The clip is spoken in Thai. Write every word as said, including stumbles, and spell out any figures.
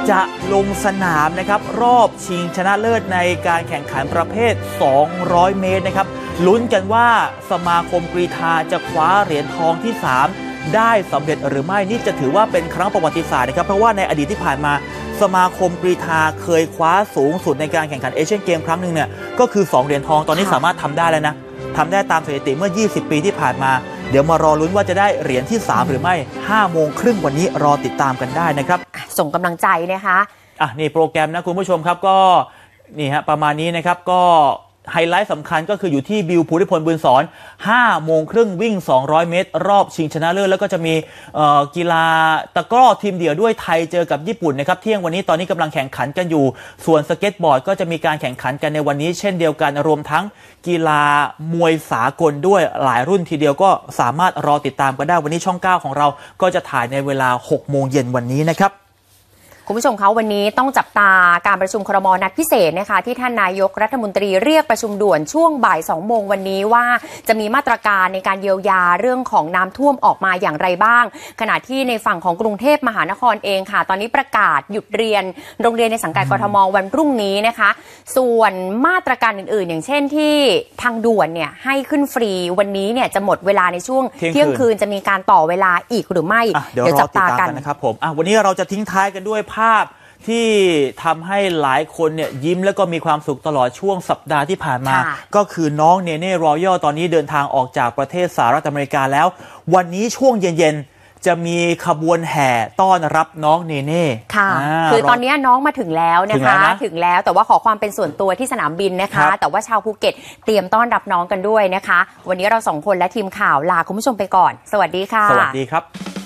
จะลงสนามนะครับรอบชิงชนะเลิศในการแข่งขันประเภทสองร้อยเมตรนะครับลุ้นกันว่าสมาคมกรีฑาจะคว้าเหรียญทองที่สามได้สำเร็จหรือไม่นี่จะถือว่าเป็นครั้งประวัติศาสตร์นะครับเพราะว่าในอดีตที่ผ่านมาสมาคมกรีฑาเคยคว้าสูงสุดในการแข่งขันเอเชียนเกมครั้งหนึ่งเนี่ยก็คือสองเหรียญทองตอนนี้สามารถทำได้แล้วนะทำได้ตามสถิติเมื่อยี่สิบปีที่ผ่านมาเดี๋ยวมารอลุ้นว่าจะได้เหรียญที่สามหรือไม่ห้าโมงครึ่งวันนี้รอติดตามกันได้นะครับส่งกำลังใจนะคะอ่ะนี่โปรแกรมนะคุณผู้ชมครับก็นี่ฮะประมาณนี้นะครับก็ไฮไลท์สำคัญก็คืออยู่ที่บิวภูริพลบุญสอนห้าโมงครึ่งวิ่งสองร้อยเมตรรอบชิงชนะเลิศแล้วก็จะมีกีฬาตะกร้อทีมเดี่ยวด้วยไทยเจอกับญี่ปุ่นนะครับเที่ยงวันนี้ตอนนี้กำลังแข่งขันกันอยู่ส่วนสเก็ตบอร์ดก็จะมีการแข่งขันกันในวันนี้เช่นเดียวกันรวมทั้งกีฬามวยสากลด้วยหลายรุ่นทีเดียวก็สามารถรอติดตามกันได้วันนี้ช่องเก้าของเราก็จะถ่ายในเวลาหกโมงเย็นวันนี้นะครับคุณผู้ชมคะวันนี้ต้องจับตาการประชุมครม.นัดพิเศษนะคะที่ท่านนายกรัฐมนตรีเรียกประชุมด่วนช่วงบ่ายสองโมงวันนี้ว่าจะมีมาตรการในการเยียวยาเรื่องของน้ำท่วมออกมาอย่างไรบ้างขณะที่ในฝั่งของกรุงเทพมหานครเองค่ะตอนนี้ประกาศหยุดเรียนโรงเรียนในสังกัดกทม.วันพรุ่งนี้นะคะส่วนมาตรการอื่นๆอย่างเช่นที่ทางด่วนเนี่ยให้ขึ้นฟรีวันนี้เนี่ยจะหมดเวลาในช่วงเที่ยงคืนจะมีการต่อเวลาอีกหรือไม่เดี๋ยวจับตากันนะครับผมวันนี้เราจะทิ้งท้ายกันด้วยภาพที่ทำให้หลายคนเนี่ยยิ้มแล้วก็มีความสุขตลอดช่วงสัปดาห์ที่ผ่านมาก็คือน้องเนเน่รอยัลตอนนี้เดินทางออกจากประเทศสหรัฐอเมริกาแล้ววันนี้ช่วงเย็นๆจะมีขบวนแห่ต้อนรับน้องเนเน่ค่ะคือตอนนี้น้องมาถึงแล้วนะคะถึงแล้วแต่ว่าขอความเป็นส่วนตัวที่สนามบินนะคะแต่ว่าชาวภูเก็ตเตรียมต้อนรับน้องกันด้วยนะคะวันนี้เราสองคนและทีมข่าวลาคุณผู้ชมไปก่อนสวัสดีค่ะสวัสดีครับ